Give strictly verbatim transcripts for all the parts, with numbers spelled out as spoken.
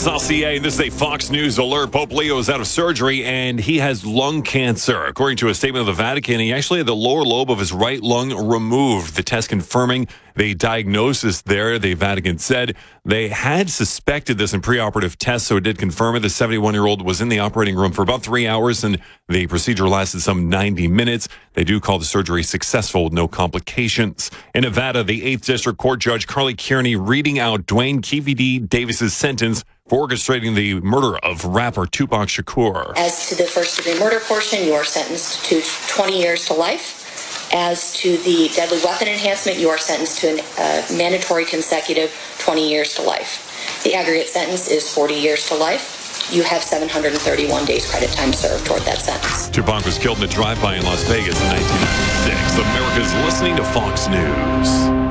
Saucier. This is a Fox News alert. Pope Leo is out of surgery and he has lung cancer. According to a statement of the Vatican, he actually had the lower lobe of his right lung removed. The test confirming the diagnosis there, the Vatican said they had suspected this in preoperative tests, so it did confirm it. The seventy-one-year-old was in the operating room for about three hours, and the procedure lasted some ninety minutes. They do call the surgery successful with no complications. In Nevada, the eighth District Court Judge Carly Kearney reading out Dwayne Keefe D. Davis's sentence for orchestrating the murder of rapper Tupac Shakur. As to the first-degree murder portion, you are sentenced to twenty years to life. As to the deadly weapon enhancement, you are sentenced to a uh, mandatory consecutive twenty years to life. The aggregate sentence is forty years to life. You have seven hundred thirty-one days credit time served toward that sentence. Tupac was killed in a drive-by in Las Vegas in nineteen ninety-six. America's listening to Fox News.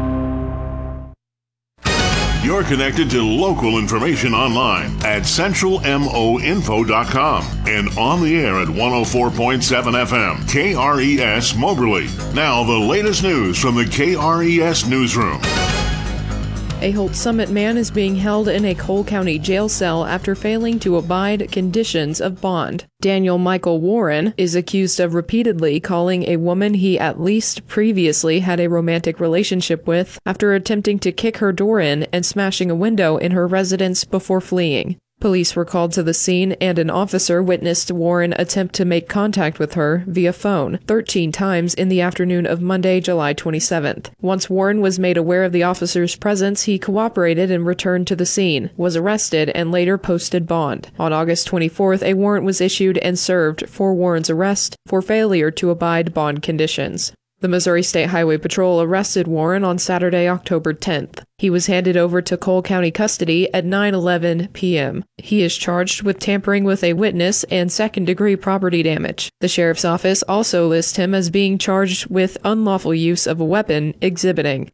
You're connected to local information online at central mo info dot com and on the air at one oh four point seven F M, K R E S Moberly. Now, the latest news from the K R E S Newsroom. A Holt Summit man is being held in a Cole County jail cell after failing to abide conditions of bond. Daniel Michael Warren is accused of repeatedly calling a woman he at least previously had a romantic relationship with after attempting to kick her door in and smashing a window in her residence before fleeing. Police were called to the scene, and an officer witnessed Warren attempt to make contact with her via phone thirteen times in the afternoon of Monday, July twenty-seventh. Once Warren was made aware of the officer's presence, he cooperated and returned to the scene, was arrested, and later posted bond. On August twenty-fourth, a warrant was issued and served for Warren's arrest for failure to abide bond conditions. The Missouri State Highway Patrol arrested Warren on Saturday, October tenth. He was handed over to Cole County custody at nine eleven p.m. He is charged with tampering with a witness and second-degree property damage. The sheriff's office also lists him as being charged with unlawful use of a weapon exhibiting.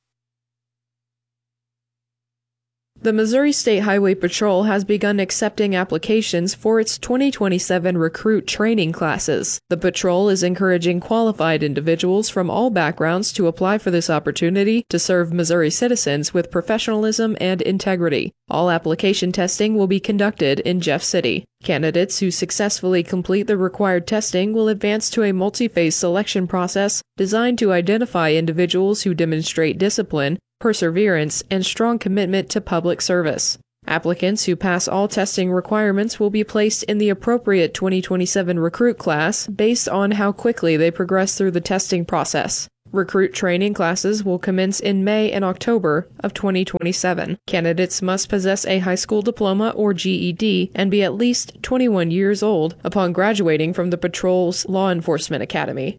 The Missouri State Highway Patrol has begun accepting applications for its twenty twenty-seven recruit training classes. The patrol is encouraging qualified individuals from all backgrounds to apply for this opportunity to serve Missouri citizens with professionalism and integrity. All application testing will be conducted in Jeff City. Candidates who successfully complete the required testing will advance to a multi-phase selection process designed to identify individuals who demonstrate discipline, perseverance, and strong commitment to public service. Applicants who pass all testing requirements will be placed in the appropriate twenty twenty-seven recruit class based on how quickly they progress through the testing process. Recruit training classes will commence in May and October of twenty twenty-seven. Candidates must possess a high school diploma or G E D and be at least twenty-one years old upon graduating from the patrol's Law Enforcement Academy.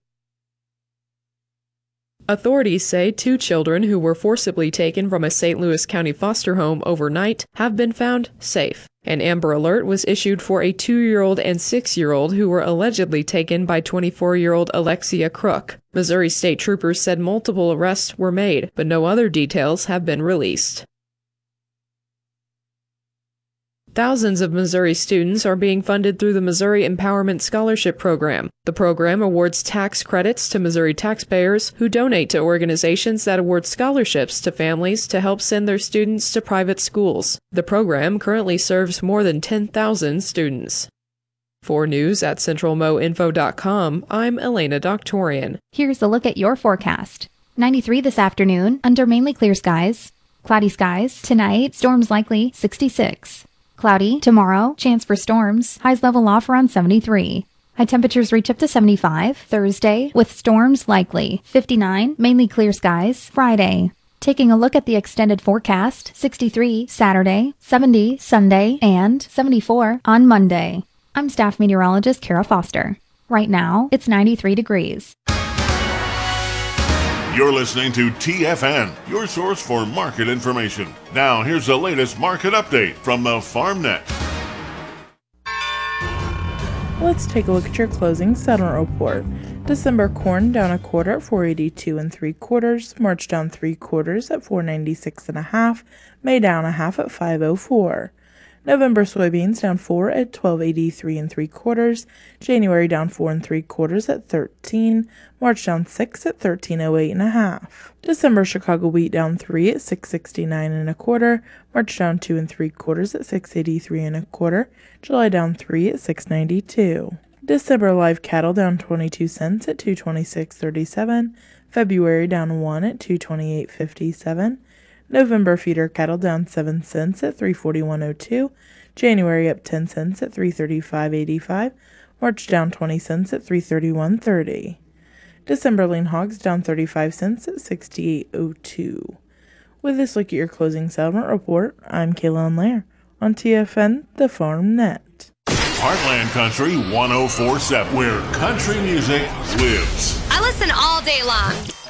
Authorities say two children who were forcibly taken from a Saint Louis County foster home overnight have been found safe. An Amber Alert was issued for a two-year-old and six-year-old who were allegedly taken by twenty-four-year-old Alexia Crook. Missouri State troopers said multiple arrests were made, but no other details have been released. Thousands of Missouri students are being funded through the Missouri Empowerment Scholarship Program. The program awards tax credits to Missouri taxpayers who donate to organizations that award scholarships to families to help send their students to private schools. The program currently serves more than ten thousand students. For news at central mo info dot com, I'm Elena Doctorian. Here's a look at your forecast. ninety-three this afternoon, under mainly clear skies. Cloudy skies. Tonight, storms likely, sixty-six. Cloudy. Tomorrow, chance for storms. Highs level off around seventy-three. High temperatures reach up to seventy-five. Thursday, with storms likely. fifty-nine. Mainly clear skies. Friday. Taking a look at the extended forecast. sixty-three Saturday, seventy Sunday, and seventy-four on Monday. I'm staff meteorologist Kara Foster. Right now, it's ninety-three degrees. You're listening to T F N, your source for market information. Now, here's the latest market update from the FarmNet. Let's take a look at your closing settlement report. December corn down a quarter at four eighty-two and three quarters. March down three quarters at four ninety-six and a half. May down a half at five oh four. November soybeans down four at twelve eighty-three and three quarters. January down four and three quarters at thirteen. March down six at thirteen oh eight and a half. December Chicago wheat down three at six sixty-nine and a quarter. March down two and three quarters at six eighty-three and a quarter. July down three at six ninety-two. December live cattle down twenty-two cents at two twenty-six thirty-seven. February down one at two twenty-eight fifty-seven. November feeder cattle down seven cents at three forty-one oh two. January up ten cents at three thirty-five eighty-five. March down twenty cents at three thirty-one thirty. December lean hogs down thirty-five cents at sixty-eight oh two. With this look at your closing settlement report, I'm Kaylin Lair on T F N, the Farm Net. Heartland Country one oh four point seven, where country music lives. I listen all day long.